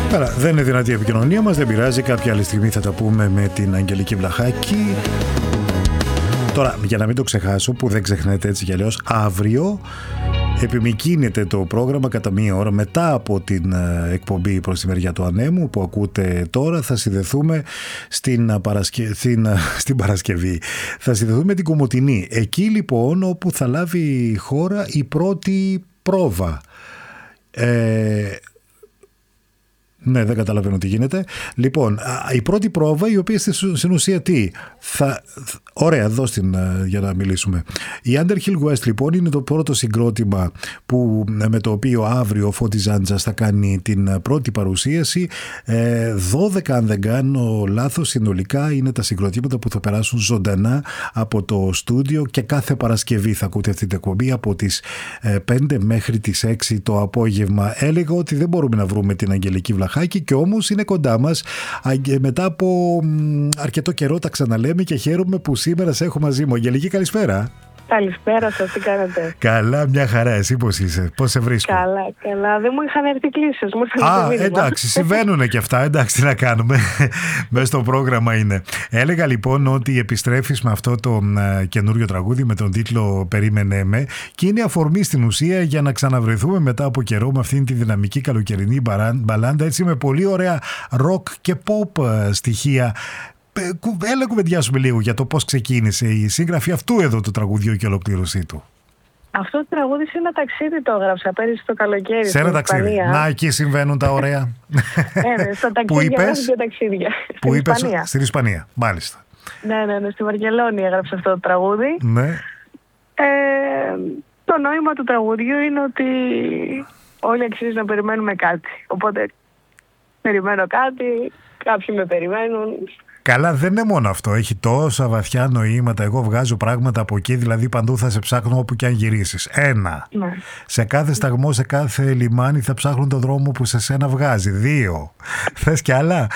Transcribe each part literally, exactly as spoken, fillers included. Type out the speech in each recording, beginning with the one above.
Καλά, δεν είναι δυνατή η επικοινωνία μας, δεν πειράζει, κάποια άλλη στιγμή θα τα πούμε με την Αγγελική Βλαχάκη. Τώρα, για να μην το ξεχάσω, που δεν ξεχνάτε έτσι κι αλλιώς, αύριο επιμικρύνεται το πρόγραμμα κατά μία ώρα μετά από την εκπομπή προς τη μεριά του Ανέμου που ακούτε τώρα. Θα συνδεθούμε στην, Παρασκε... στην... στην Παρασκευή. Θα συνδεθούμε με την Κομοτηνή. Εκεί λοιπόν όπου θα λάβει η χώρα η πρώτη πρόβα. Ε... Ναι, δεν καταλαβαίνω τι γίνεται. Λοιπόν, η πρώτη πρόβα, η οποία στην ουσία τι. Θα... Ωραία, δώσ' την για να μιλήσουμε. Η Underhill West λοιπόν είναι το πρώτο συγκρότημα που, με το οποίο αύριο ο Φώτης Ζάντζας θα κάνει την πρώτη παρουσίαση. Ε, δώδεκα αν δεν κάνω λάθος συνολικά είναι τα συγκροτήματα που θα περάσουν ζωντανά από το στούντιο και κάθε Παρασκευή θα ακούτε αυτή την εκπομπή από τις πέντε μέχρι τις έξι το απόγευμα. Έλεγα ότι δεν μπορούμε να βρούμε την Αγγελική Βλαχάκη και όμως είναι κοντά μας. Μετά από αρκετό καιρό τα ξαναλέμε και χαίρομαι που σήμερα σε έχω μαζί μου. Αγγελική, καλησπέρα. Καλησπέρα σας, τι κάνετε? Καλά, μια χαρά. Εσύ πώς είσαι, πώς σε βρίσκω? Καλά, καλά. Δεν μου είχαν έρθει κλήσεις. Μου είχαν Α, εντάξει, συμβαίνουν και αυτά. Εντάξει, τι να κάνουμε. Μέσα στο πρόγραμμα είναι. Έλεγα λοιπόν ότι επιστρέφεις με αυτό το uh, καινούριο τραγούδι με τον τίτλο «Περίμενε με» και είναι αφορμή στην ουσία για να ξαναβρεθούμε μετά από καιρό με αυτήν τη δυναμική καλοκαιρινή μπαλάντα, έτσι με πολύ ωραία rock και pop uh, στοιχεία. Έλα κουβεντιάσουμε λίγο για το πώς ξεκίνησε η σύγγραφη αυτού εδώ του τραγουδιού και ολοκλήρωσή του. Αυτό το τραγούδι σε ένα ταξίδι το έγραψα πέρυσι το καλοκαίρι. Σε ένα ταξίδι. Να, εκεί συμβαίνουν τα ωραία. Ναι, στα ταξίδια έγραψα δύο ταξίδια. Που είπες? Ισπανία. Στην Ισπανία, μάλιστα. Ναι, ναι, ναι, στη Βαρκελόνη έγραψα αυτό το τραγούδι. Ναι. Ε, το νόημα του τραγουδιού είναι ότι όλοι αξίζει να περιμένουμε κάτι. Οπότε περιμένω κάτι, κάποιοι με περιμένουν. Καλά, δεν είναι μόνο αυτό. Έχει τόσα βαθιά νοήματα. Εγώ βγάζω πράγματα από εκεί, δηλαδή παντού θα σε ψάχνω όπου και αν γυρίσεις. Ένα. Ναι. Σε κάθε σταγμό, σε κάθε λιμάνι θα ψάχνουν τον δρόμο που σε σένα βγάζει. Δύο. Θες κι άλλα?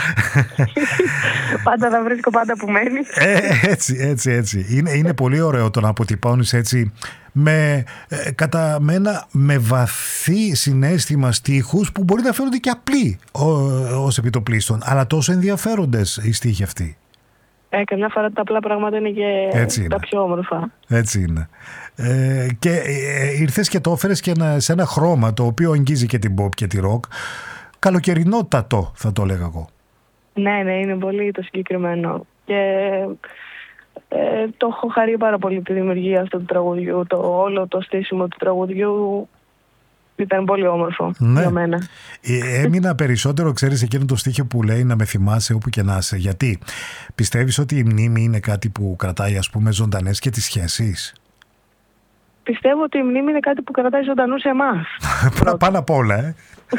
Πάντα θα βρίσκω πάντα που μένει. Ε, έτσι, έτσι, έτσι. Είναι, είναι πολύ ωραίο το να αποτυπώνεις έτσι με, ε, κατά μένα, με βαθύ συναίσθημα στίχους που μπορεί να φαίνονται και απλοί ως επιτοπλίστων, αλλά τόσο ενδιαφέροντες οι στίχοι αυτοί. Ε, καμιά φορά τα απλά πράγματα είναι και έτσι τα είναι. πιο όμορφα. Έτσι είναι. Ε, και ε, ήρθες και το έφερες και ένα, σε ένα χρώμα το οποίο αγγίζει και την pop και τη rock. Καλοκαιρινότατο θα το έλεγα εγώ. Ναι, ναι, είναι πολύ το συγκεκριμένο. Και ε, το έχω χαρεί πάρα πολύ τη δημιουργία αυτού του τραγουδιού. Το, όλο το στήσιμο του τραγουδιού ήταν πολύ όμορφο, ναι, για μένα. Ε, έμεινα περισσότερο, ξέρεις, εκείνο το στίχο που λέει να με θυμάσαι όπου και να είσαι. Γιατί πιστεύεις ότι η μνήμη είναι κάτι που κρατάει, ας πούμε, ζωντανές και τις σχέσεις? Πιστεύω ότι η μνήμη είναι κάτι που κρατάει ζωντανού σε εμάς. Πάνω απ' όλα, ε.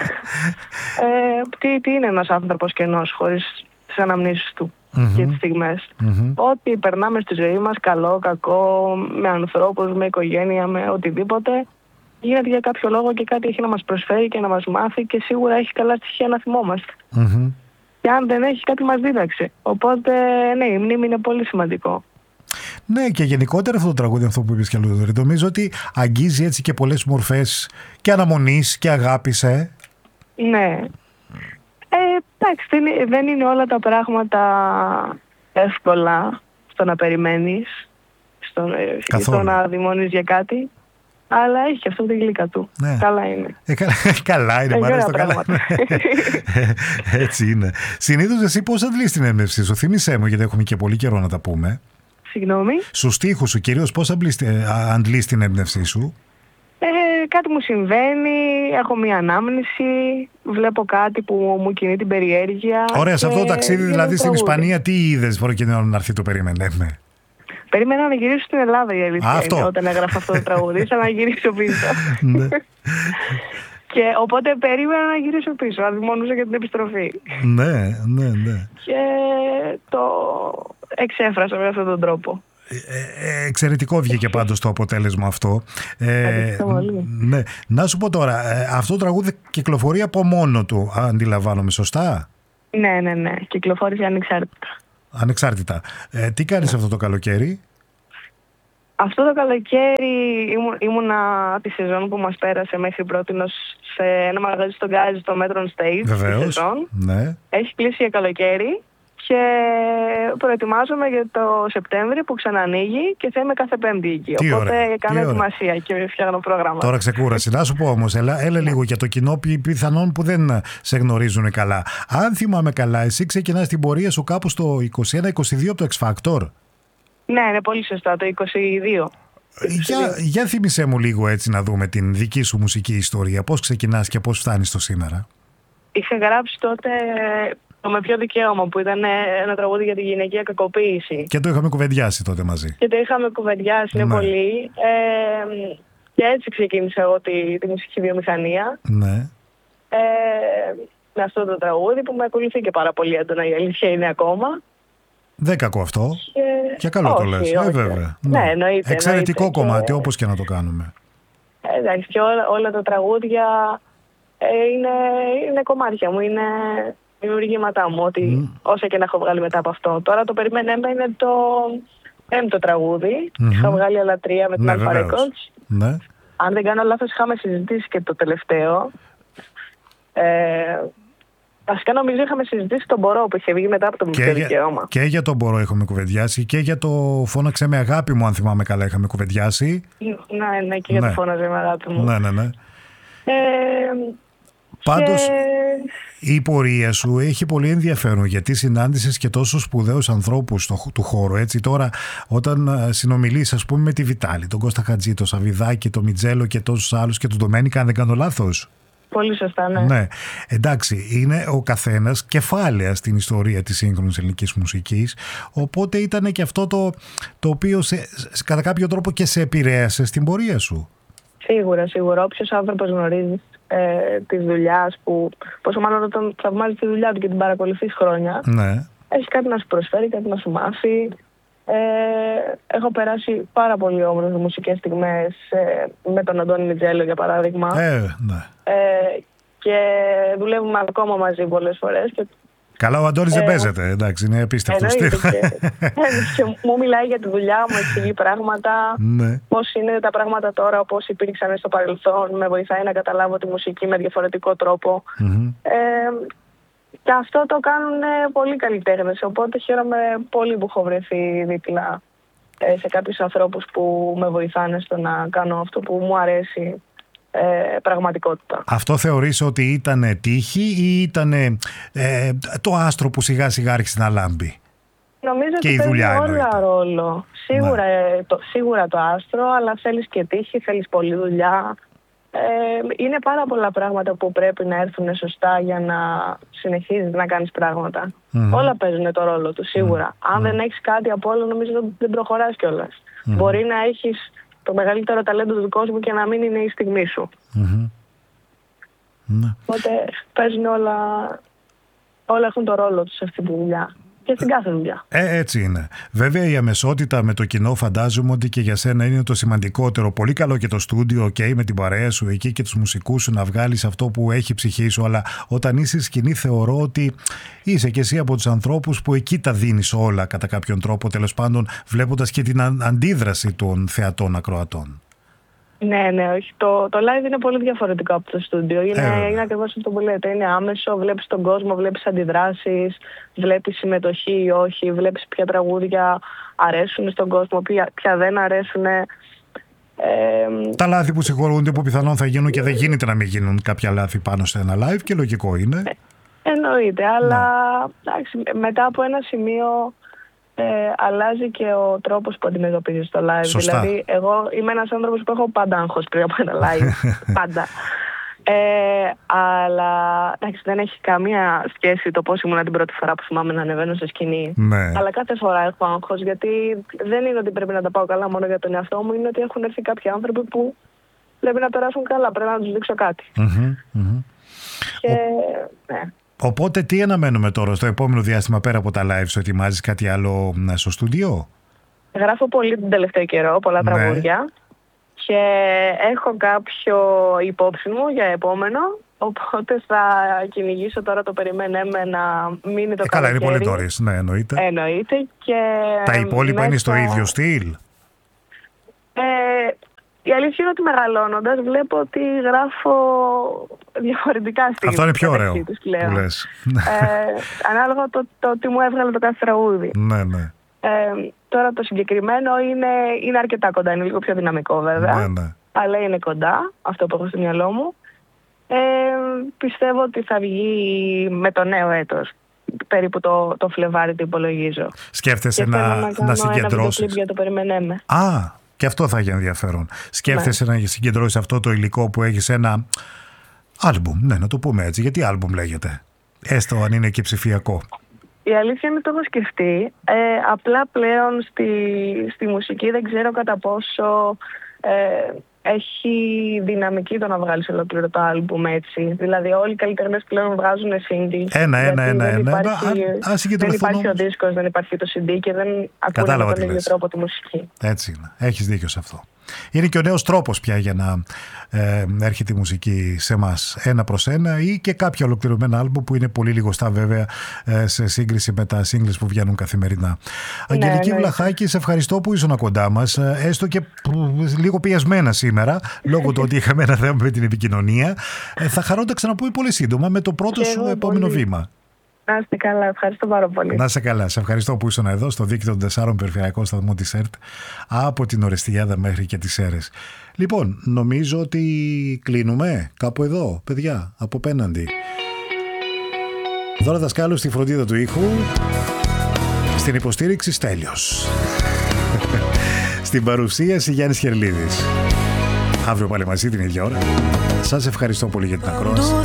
ε τι, τι είναι ένας άνθρωπος κενός χωρίς τις αναμνήσεις του mm-hmm. και τις στιγμές. Mm-hmm. Ό,τι περνάμε στη ζωή μας, καλό, κακό, με ανθρώπους, με οικογένεια, με οτιδήποτε, γίνεται για κάποιο λόγο και κάτι έχει να μας προσφέρει και να μας μάθει και σίγουρα έχει καλά στοιχεία να θυμόμαστε. Mm-hmm. Και αν δεν έχει, κάτι μας δίδαξε. Οπότε, ναι, η μνήμη είναι πολύ σημαντικό. Ναι, και γενικότερα αυτό το τραγούδι, αυτό που είπες και αλλού, νομίζω ότι αγγίζει έτσι και πολλές μορφές και αναμονής και αγάπης, ε. Ναι. Ε, εντάξει, δεν είναι όλα τα πράγματα εύκολα στο να περιμένεις, στο, στο να δημονείς για κάτι. Αλλά έχει αυτό τη γλύκα του. Ναι. Καλά είναι. Ε, καλά, καλά είναι, μ' αρέσει το καλά. Έτσι είναι. Συνήθως εσύ πώς αντλείς την έμπνευσή σου? Θύμισέ μου, γιατί έχουμε και πολύ καιρό να τα πούμε. Συγγνώμη. Στους στίχους σου κυρίως πώς αντλείς την έμπνευσή σου? Ε, κάτι μου συμβαίνει, έχω μία ανάμνηση, βλέπω κάτι που μου κινεί την περιέργεια. Ωραία, σε αυτό το ταξίδι δηλαδή στην Ισπανία τι είδες προκειμένου να έρθει το «Περίμενε με»? Περίμενα να γυρίσω στην Ελλάδα, η αλήθεια είναι, όταν έγραφα αυτό το τραγούδι, ήθελα να γυρίσω πίσω. Και οπότε περίμενα να γυρίσω πίσω, αδειμονούσα για την επιστροφή. Ναι, ναι, ναι. Και το εξέφρασα με αυτόν τον τρόπο. Ε, εξαιρετικό βγήκε πάντως το αποτέλεσμα αυτό. Ε, ναι. Να σου πω τώρα, αυτό το τραγούδι κυκλοφορεί από μόνο του, αντιλαμβάνομαι σωστά? Ναι, ναι, ναι. Κυκλοφόρησε ανεξάρτητα. Ανεξάρτητα. Ε, τι κάνεις αυτό το καλοκαίρι? Αυτό το καλοκαίρι ήμου, ήμουνα τη σεζόν που μας πέρασε μέχρι πρότινος σε ένα μαγαζί στον Γκάζι στο Metron Stage. Βεβαίως, ναι. Έχει κλείσει για καλοκαίρι και προετοιμάζομαι για το Σεπτέμβρη που ξανανοίγει και θα είμαι κάθε Πέμπτη εκεί. Τι Οπότε ωραία, κάνω τι ετοιμασία και φτιάχνω πρόγραμμα. Τώρα ξεκούραση. Να σου πω όμως, έλα, έλα λίγο για το κοινό πιθανόν που δεν σε γνωρίζουν καλά. Αν θυμάμαι καλά, εσύ ξεκινάς την πορεία σου κάπου στο είκοσι ένα είκοσι δύο από το X Factor. Ναι, είναι πολύ σωστά, το είκοσι δύο. Για, για θύμισέ μου λίγο έτσι να δούμε την δική σου μουσική ιστορία. Πώς ξεκινάς και πώς φτάνεις στο σήμερα. Είχα γράψει τότε το «Με ποιο δικαίωμα» που ήταν ένα τραγούδι για τη γυναικεία κακοποίηση. Και το είχαμε κουβεντιάσει τότε μαζί. Και το είχαμε κουβεντιάσει, είναι ναι. πολύ. Ε, και έτσι ξεκίνησα εγώ τη, τη μουσική βιομηχανία. Ναι. Ε, με αυτό το τραγούδι που με ακολουθεί και πάρα πολύ έντονα, η αλήθεια είναι ακόμα. Δεν κακό αυτό. Και, και καλό όχι, το λες. Όχι. Ε, βέβαια. Ναι, ναι, εννοείται. Εξαιρετικό εννοείται. κομμάτι, και... όπως και να το κάνουμε. Ε, εντάξει, και όλα, όλα τα τραγούδια ε, είναι, είναι κομμάτια μου, είναι δημιουργήματά μου, ότι mm. όσα και να έχω βγάλει μετά από αυτό. Τώρα το «Περιμένεμε» είναι το πέμπτο τραγούδι. Mm-hmm. Είχα βγάλει άλλα τρία με την ναι, Alpha Records. Ναι. Αν δεν κάνω λάθος, είχαμε συζητήσει και το τελευταίο. Ε, Βασικά νομίζω είχαμε συζητήσει τον «Μπορώ» που είχε βγει μετά από το «Μυστικό δικαίωμα». Και για τον «Μπορώ» έχουμε κουβεντιάσει και για το «Φώναξε με αγάπη μου», αν θυμάμαι καλά, είχαμε κουβεντιάσει. Ναι, ναι, και για ναι. το «Φώναζε με αγάπη μου». Ναι, ναι, ναι. Ε, Πάντως, και... η πορεία σου έχει πολύ ενδιαφέρον γιατί συνάντησες και τόσο σπουδαίους ανθρώπους στο, του χώρου. Έτσι, τώρα, όταν συνομιλείς, ας πούμε, με τη Βιτάλη, τον Κώστα Χατζή, τον Σαββιδάκη, τον Μιτζέλο και τόσους άλλους και τον Ντομένικα, αν δεν κάνω λάθος. Πολύ σωστά, ναι. Ναι. Εντάξει, είναι ο καθένας κεφάλαια στην ιστορία της σύγχρονης ελληνικής μουσικής, οπότε ήταν και αυτό το, το οποίο σε, σε, κατά κάποιο τρόπο και σε επηρέασε στην πορεία σου. Σίγουρα, σίγουρα. Όποιος άνθρωπος γνωρίζει ε, της δουλειάς, που πόσο μάλλον όταν θαυμάζει τη δουλειά του και την παρακολουθείς χρόνια, ναι. έχει κάτι να σου προσφέρει, κάτι να σου μάθει. Ε, έχω περάσει πάρα πολύ όμορφες μουσικές στιγμές ε, με τον Αντώνη Μιτζέλο, για παράδειγμα. Ε, ναι. ε, και δουλεύουμε ακόμα μαζί πολλές φορές. Και, καλά, ο Αντώνης ε, δεν παίζεται, εντάξει, είναι επίστευτος. Και, και μου μιλάει για τη δουλειά μου, εξηγεί πράγματα, ναι. πώς είναι τα πράγματα τώρα, πώς υπήρξαν στο παρελθόν, με βοηθάει να καταλάβω τη μουσική με διαφορετικό τρόπο. Mm-hmm. Ε, Και αυτό το κάνουν πολλοί καλλιτέχνες, οπότε χαίρομαι πολύ που έχω βρεθεί δίπλα σε κάποιους ανθρώπους που με βοηθάνε στο να κάνω αυτό που μου αρέσει ε, πραγματικότητα. Αυτό θεωρείς ότι ήταν τύχη ή ήταν ε, το άστρο που σιγά σιγά άρχισε να λάμπει? Νομίζω και ότι παίζει όλα εννοείται. ρόλο. Σίγουρα, ναι. το, σίγουρα το άστρο, αλλά θέλεις και τύχη, θέλεις πολλή δουλειά. Ε, είναι πάρα πολλά πράγματα που πρέπει να έρθουν σωστά για να συνεχίζεις να κάνεις πράγματα. Mm-hmm. Όλα παίζουν το ρόλο του, σίγουρα. Mm-hmm. Αν δεν έχεις κάτι από όλο, νομίζω δεν προχωράς κιόλας. Mm-hmm. Μπορεί να έχεις το μεγαλύτερο ταλέντο του κόσμου και να μην είναι η στιγμή σου. Mm-hmm. Οπότε παίζουν όλα, όλα έχουν το ρόλο τους σε αυτή τη δουλειά. Και στην κάθε δουλειά. Ε, έτσι είναι. Βέβαια η αμεσότητα με το κοινό φαντάζομαι ότι και για σένα είναι το σημαντικότερο. Πολύ καλό και το στούντιο, okay, με την παρέα σου εκεί και τους μουσικούς σου να βγάλεις αυτό που έχει η ψυχή σου, αλλά όταν είσαι σκηνή θεωρώ ότι είσαι και εσύ από τους ανθρώπους που εκεί τα δίνεις όλα κατά κάποιον τρόπο, τέλος πάντων βλέποντας και την αντίδραση των θεατών ακροατών. Ναι, ναι, όχι. Το, το live είναι πολύ διαφορετικό από το στούντιο. Είναι, ε, είναι ακριβώς αυτό που λέτε. Είναι άμεσο, βλέπεις τον κόσμο, βλέπεις αντιδράσεις, βλέπεις συμμετοχή ή όχι, βλέπεις ποια τραγούδια αρέσουν στον κόσμο, ποια, ποια δεν αρέσουν. Ε, Τα λάθη που συγχωρούνται που πιθανόν θα γίνουν και δεν γίνεται να μην γίνουν κάποια λάθη πάνω σε ένα live και λογικό είναι. Ε, εννοείται, αλλά εντάξει, μετά από ένα σημείο... Ε, αλλάζει και ο τρόπος που αντιμετωπίζεις το live. Σωστά. Δηλαδή, εγώ είμαι ένας άνθρωπος που έχω πάντα άγχος πριν από ένα live. Πάντα. Ε, αλλά εντάξει, δεν έχει καμία σχέση το πώς ήμουν την πρώτη φορά που θυμάμαι να ανεβαίνω σε σκηνή. Ναι. Αλλά κάθε φορά έχω άγχος, γιατί δεν είναι ότι πρέπει να τα πάω καλά μόνο για τον εαυτό μου, είναι ότι έχουν έρθει κάποιοι άνθρωποι που πρέπει να περάσουν καλά, πρέπει να τους δείξω κάτι. Mm-hmm, mm-hmm. Και, Ο... ναι. Οπότε τι αναμένουμε τώρα στο επόμενο διάστημα πέρα από τα live, σου ετοιμάζεις κάτι άλλο στο στούντιο? Γράφω πολύ τον τελευταίο καιρό, πολλά ναι. τραγούδια και έχω κάποιο υπόψη μου για επόμενο, οπότε θα κυνηγήσω τώρα το «Περιμένεμε» να μείνει το ε, καλά, είναι πολύ καλοκαίρι. νωρίς, ναι, εννοείται. Εννοείται και τα υπόλοιπα μέσα... είναι στο ίδιο στυλ? Ε, η αλήθεια είναι ότι μεγαλώνοντας βλέπω ότι γράφω διαφορετικά στυλ. Αυτό είναι πιο ωραίο που λες. Ε, ανάλογα το, το τι μου έβγαλε το κάθε τραγούδι. Ναι, ναι. Ε, τώρα το συγκεκριμένο είναι, είναι αρκετά κοντά, είναι λίγο πιο δυναμικό βέβαια. Ναι, ναι. Αλλά είναι κοντά, αυτό που έχω στο μυαλό μου. Ε, πιστεύω ότι θα βγει με το νέο έτος. Περίπου το, το Φλεβάρι το υπολογίζω. Σκέφτεσαι να, να, να συγκεντρώσεις. Για το περιμένέμε. Α, και αυτό θα έχει ενδιαφέρον. Σκέφτεσαι ναι. να συγκεντρώσεις αυτό το υλικό που έχεις ένα άλμπουμ. Ναι, να το πούμε έτσι. Γιατί άλμπουμ λέγεται. Έστω αν είναι και ψηφιακό. Η αλήθεια είναι ότι το έχω σκεφτεί. Ε, απλά πλέον στη, στη μουσική δεν ξέρω κατά πόσο ε, έχει δυναμική το να βγάλεις ολόκληρο το άλμπουμ έτσι. Δηλαδή όλοι οι καλλιτέχνες πλέον βγάζουν σingles. Ένα, ένα, ένα. Δεν ένα, υπάρχει, α, α, δεν υπάρχει ο δίσκος, δεν υπάρχει το σι ντι και δεν ακούνε με τον ίδιο τρόπο τη μουσική. Έτσι είναι. Έχεις δίκιο σε αυτό. Είναι και ο νέος τρόπος πια για να ε, έρχεται η μουσική σε εμάς ένα προς ένα ή και κάποια ολοκληρωμένα άλμπου που είναι πολύ λιγοστά βέβαια ε, σε σύγκριση με τα singles που βγαίνουν καθημερινά. Ναι, Αγγελική ναι, Βλαχάκη, σε ευχαριστώ που ήσουν κοντά μας, έστω και λίγο πιασμένα σήμερα λόγω του ότι είχαμε ένα θέμα με την επικοινωνία. Ε, θα χαρώ να τα ξαναπούμε πολύ σύντομα με το πρώτο και σου επόμενο πολύ. βήμα. Να είστε καλά, ευχαριστώ πάρα πολύ. Να είστε καλά, σε ευχαριστώ που ήσουν εδώ στο δίκτυο των τεσσάρων περιφερειακών σταθμών της ΕΡΤ από την Ορεστιάδα μέχρι και τις Σέρρες. Λοιπόν, νομίζω ότι κλείνουμε κάπου εδώ, παιδιά, από πέναντι. Δώρα Δασκάλου στη φροντίδα του ήχου, στην υποστήριξη Στέλιος. Στην παρουσίαση Γιάννης Χερλίδης. Αύριο πάλι μαζί την ίδια ώρα. Σας ευχαριστώ πολύ για την ακρόαση.